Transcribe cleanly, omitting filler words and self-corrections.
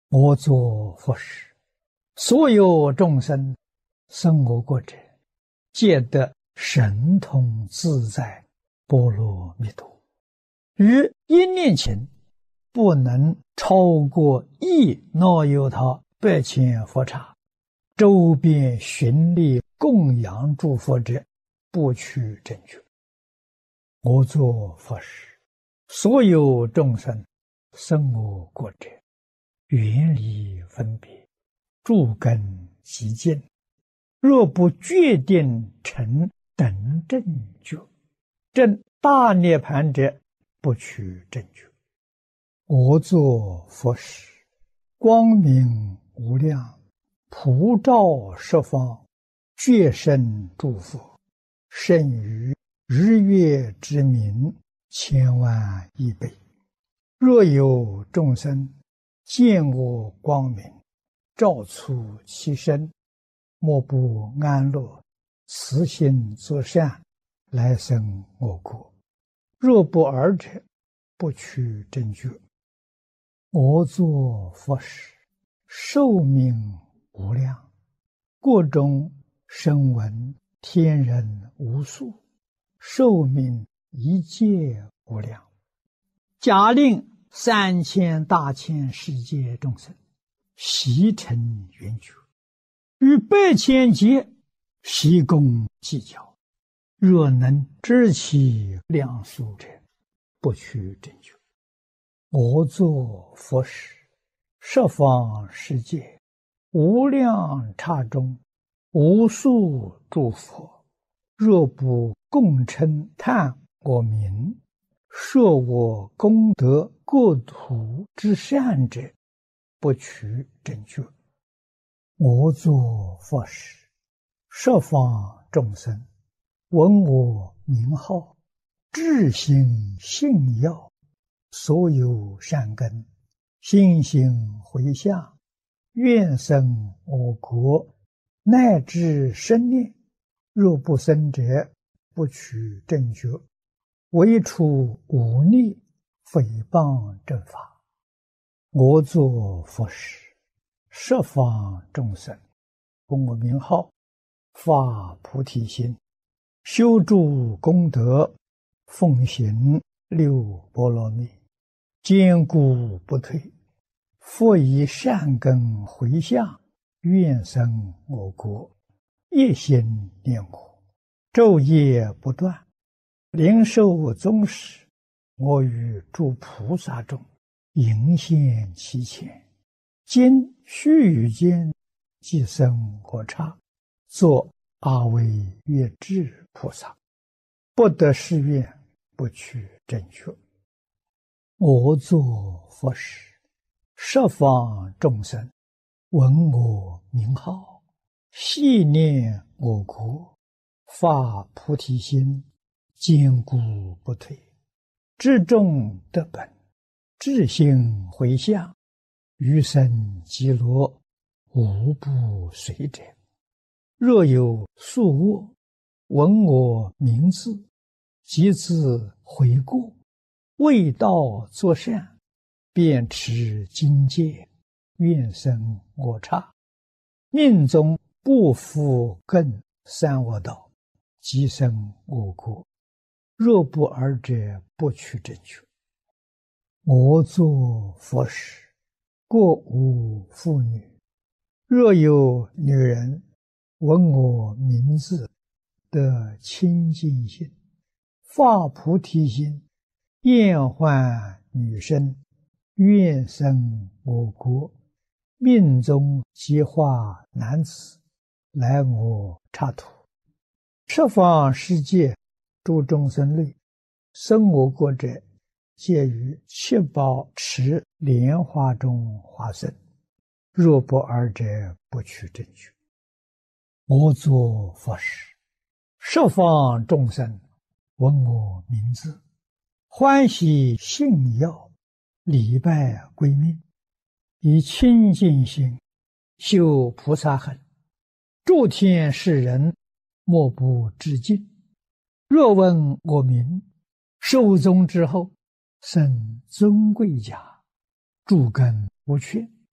我作佛时，所有众生生我国者，皆得神通自在波罗蜜多。于一念前，不能超过一那由他百千佛刹，周边寻历供养诸佛者，不取正觉。我作佛时，所有众生生我国者，远离分别，诸根极净，若不决定成等正觉，证大涅盘者，不取正觉。我作佛时，光明无量，普照十方，觉胜诸佛，胜于日月之明千万亿倍。若有众生见我光明，照出其身，莫不安乐，慈心作善，来生我国。若不尔者，不取正觉。我作佛时，寿命无量，国中声闻天人无数，寿命一切无量。假令3000大千世界众生悉成圆觉，于百千劫悉共计较，若能知其量数者，不取正觉。我作佛时，十方世界无量刹中，无数诸佛，若不共称叹我名，说我功德国土之善者，不取正觉。我作佛时，十方众生闻我名号，至心信要，所有善根心行回向，愿生我国，乃至生念，若不生者，不取正觉。唯除忤逆诽谤正法。我作佛时，十方众生供我名号，发菩提心，修诸功德，奉行六波罗蜜，坚固不退，复以善根回向，愿生我国，一心念我，昼夜不断，灵寿终时，我与诸菩萨中迎现其前，今须臾间即生我刹，作阿惟越致菩萨。不得誓愿，不取正觉。我作佛时，十方众生闻我名号，系念我国，发菩提心，坚固不退，至众得本，至心回向，余生极乐，无不随者。若有宿恶，闻我名字，即自悔过，为道作善，便持精戒，愿生我刹。命中不复更三恶道，即生我国。若不尔者，不取正觉。我作佛时，国无妇女，若有女人闻我名字，得清净心，发菩提心，厌患女身，愿生我国，命中即化男子，来我刹土。十方世界诸众生类，生我国者，皆于七宝池莲花中化身。若不尔者，不取正觉。我作佛时，十方众生闻我名字，欢喜信要，礼拜归命，以清净心修菩萨行，诸天世人莫不致敬。若闻我名，寿终之后，生尊贵家，诸根无缺，